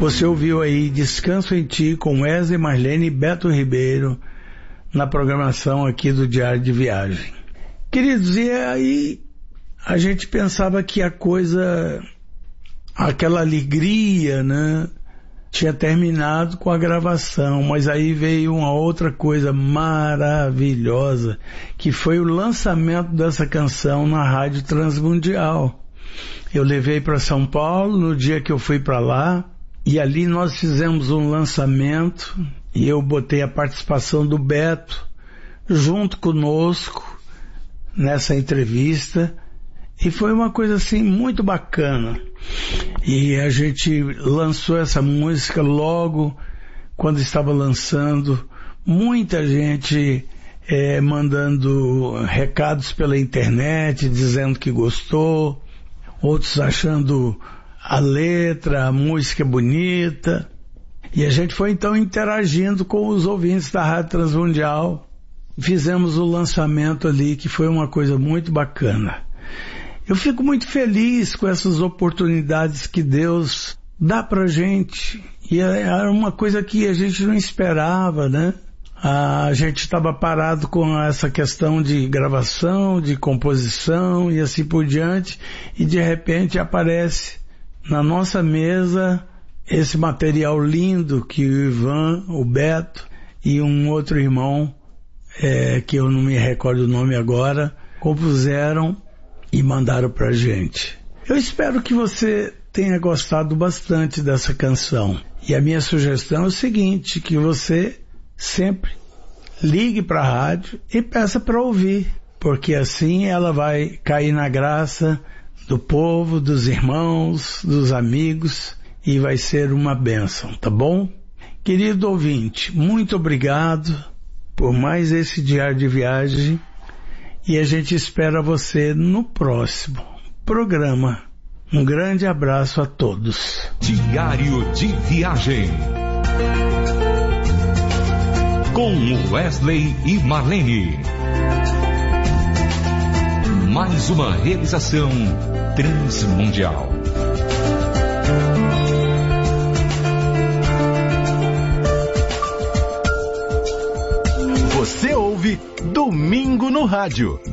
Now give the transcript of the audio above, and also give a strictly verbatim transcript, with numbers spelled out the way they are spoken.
Você ouviu aí Descanso em Ti com Wesley Marlene e Beto Ribeiro na programação aqui do Diário de Viagem. Queridos, e aí a gente pensava que a coisa, aquela alegria, né, tinha terminado com a gravação, mas aí veio uma outra coisa maravilhosa, que foi o lançamento dessa canção na Rádio Transmundial. Eu levei para São Paulo no dia que eu fui para lá, e ali nós fizemos um lançamento, e eu botei a participação do Beto junto conosco nessa entrevista, e foi uma coisa assim muito bacana. E a gente lançou essa música logo quando estava lançando, muita gente é, mandando recados pela internet, dizendo que gostou, outros achando a letra, a música bonita. E a gente foi então interagindo com os ouvintes da Rádio Transmundial. Fizemos o lançamento ali, que foi uma coisa muito bacana. Eu fico muito feliz com essas oportunidades que Deus dá pra gente. E era uma coisa que a gente não esperava, né? A gente estava parado com essa questão de gravação, de composição e assim por diante. E de repente aparece na nossa mesa esse material lindo que o Ivan, o Beto e um outro irmão, é, que eu não me recordo o nome agora, compuseram e mandaram pra gente. Eu espero que você tenha gostado bastante dessa canção. E a minha sugestão é o seguinte, que você sempre ligue para a rádio e peça para ouvir, porque assim ela vai cair na graça do povo, dos irmãos, dos amigos, e vai ser uma bênção, tá bom? Querido ouvinte, muito obrigado por mais esse Diário de Viagem, e a gente espera você no próximo programa. Um grande abraço a todos. Diário de Viagem com Wesley e Marlene. Mais uma realização Transmundial. Você ouve Domingo no Rádio.